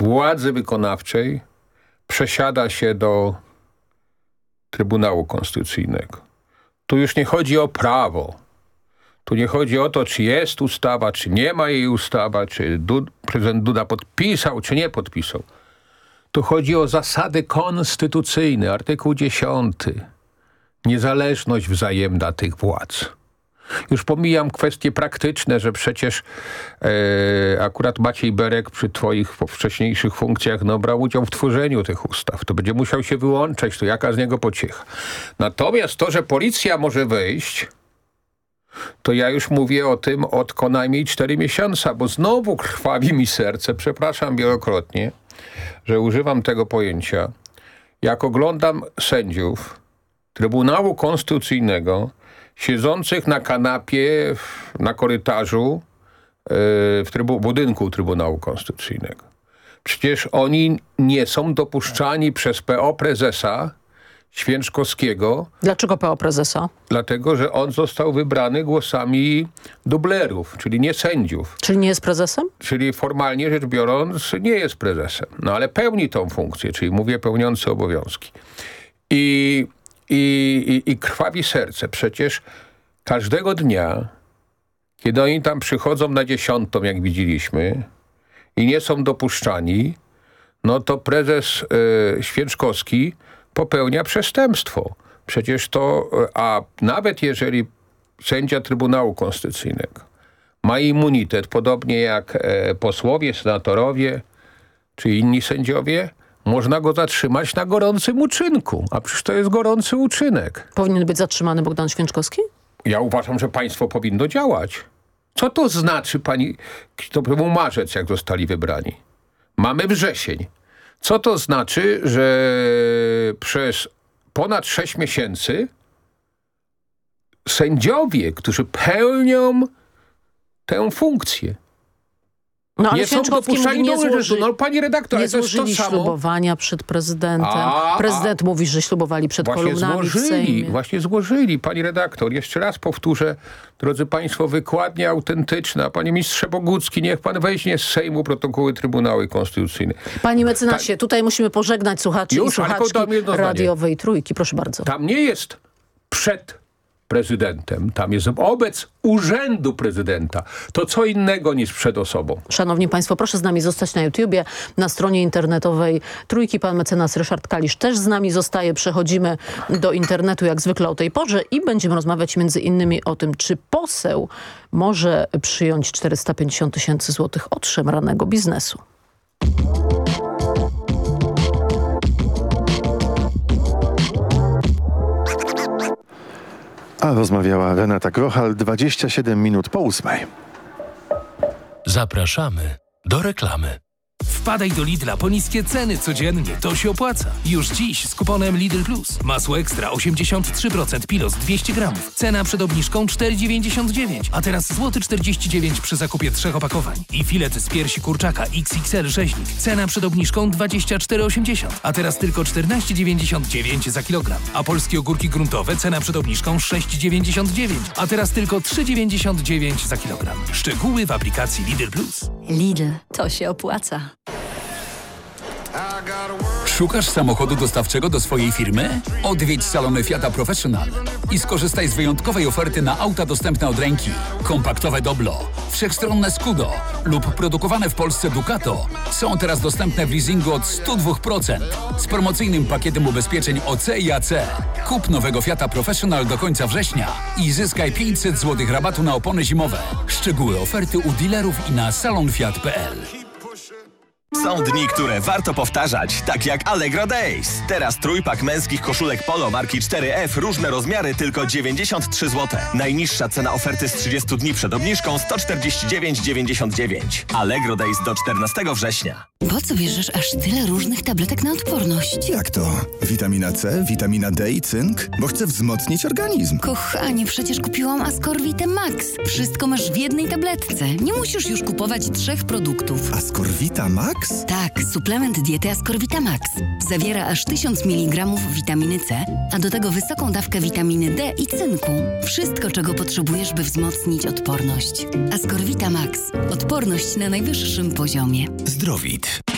władzy wykonawczej przesiada się do Trybunału Konstytucyjnego. Tu już nie chodzi o prawo. Tu nie chodzi o to, czy jest ustawa, czy nie ma jej ustawa, czy prezydent Duda podpisał, czy nie podpisał. Tu chodzi o zasady konstytucyjne, artykuł 10. Niezależność wzajemna tych władz. Już pomijam kwestie praktyczne, że przecież akurat Maciej Berek przy twoich wcześniejszych funkcjach brał udział w tworzeniu tych ustaw. To będzie musiał się wyłączać, to jaka z niego pociecha. Natomiast to, że policja może wejść, to ja już mówię o tym od co najmniej 4 miesiące, bo znowu krwawi mi serce, przepraszam wielokrotnie, że używam tego pojęcia. Jak oglądam sędziów Trybunału Konstytucyjnego siedzących na kanapie na korytarzu w budynku Trybunału Konstytucyjnego. Przecież oni nie są dopuszczani przez PO prezesa Święczkowskiego. Dlaczego PO prezesa? Dlatego, że on został wybrany głosami dublerów, czyli nie sędziów. Czyli nie jest prezesem? Czyli formalnie rzecz biorąc nie jest prezesem. No ale pełni tą funkcję, czyli mówię pełniący obowiązki. I krwawi serce. Przecież każdego dnia, kiedy oni tam przychodzą na 10, jak widzieliśmy, i nie są dopuszczani, no to prezes Święczkowski popełnia przestępstwo. Przecież to, a nawet jeżeli sędzia Trybunału Konstytucyjnego ma immunitet, podobnie jak posłowie, senatorowie czy inni sędziowie, można go zatrzymać na gorącym uczynku. A przecież to jest gorący uczynek. Powinien być zatrzymany Bogdan Święczkowski? Ja uważam, że państwo powinno działać. Co to znaczy, to był marzec, jak zostali wybrani. Mamy wrzesień. Co to znaczy, że przez ponad 6 miesięcy sędziowie, którzy pełnią tę funkcję, no, ale nie są dopuszczani do rzeczy. No, pani redaktor, nie złożyli ślubowania przed prezydentem. Prezydent mówi, że ślubowali przed kolumnami w Sejmie. Właśnie złożyli. Pani redaktor, jeszcze raz powtórzę, drodzy państwo, wykładnia autentyczna. Panie ministrze Bogucki, niech pan weźmie z Sejmu protokoły Trybunału Konstytucyjnego. Panie mecenasie, tutaj musimy pożegnać słuchaczy i słuchaczki radiowej Trójki. Proszę bardzo. Tam nie jest przed prezydentem, tam jest wobec urzędu prezydenta. To co innego niż przed osobą. Szanowni państwo, proszę z nami zostać na YouTubie, na stronie internetowej Trójki. Pan mecenas Ryszard Kalisz też z nami zostaje. Przechodzimy do internetu jak zwykle o tej porze i będziemy rozmawiać między innymi o tym, czy poseł może przyjąć 450 000 złotych od szemranego biznesu. A rozmawiała Renata Grochal 27 minut po 8. Zapraszamy do reklamy. Wpadaj do Lidla po niskie ceny codziennie, to się opłaca. Już dziś z kuponem Lidl Plus. Masło ekstra 83% Pilos 200 gramów. Cena przed obniżką 4,99, a teraz złoty 49 przy zakupie 3 opakowań. I filet z piersi kurczaka XXL rzeźnik. Cena przed obniżką 24,80, a teraz tylko 14,99 za kilogram. A polskie ogórki gruntowe cena przed obniżką 6,99, a teraz tylko 3,99 za kilogram. Szczegóły w aplikacji Lidl Plus. Lidl, to się opłaca. Szukasz samochodu dostawczego do swojej firmy? Odwiedź salony Fiata Professional i skorzystaj z wyjątkowej oferty na auta dostępne od ręki. Kompaktowe Doblo, wszechstronne Scudo lub produkowane w Polsce Ducato są teraz dostępne w leasingu od 102% z promocyjnym pakietem ubezpieczeń OC i AC. Kup nowego Fiata Professional do końca września i zyskaj 500 zł rabatu na opony zimowe. Szczegóły oferty u dealerów i na salonfiat.pl. Są dni, które warto powtarzać, tak jak Allegro Days. Teraz trójpak męskich koszulek polo marki 4F, różne rozmiary, tylko 93 zł. Najniższa cena oferty z 30 dni przed obniżką 149,99. Allegro Days do 14 września. Po co bierzesz aż tyle różnych tabletek na odporność? Jak to? Witamina C, witamina D i cynk? Bo chcę wzmocnić organizm. Kochanie, przecież kupiłam Ascorvite Max. Wszystko masz w jednej tabletce. Nie musisz już kupować 3 produktów. Ascorvita Max? Tak, suplement diety Ascorvita Max. Zawiera aż 1000 mg witaminy C, a do tego wysoką dawkę witaminy D i cynku. Wszystko, czego potrzebujesz, by wzmocnić odporność. Ascorvita Max. Odporność na najwyższym poziomie. Zdrowit.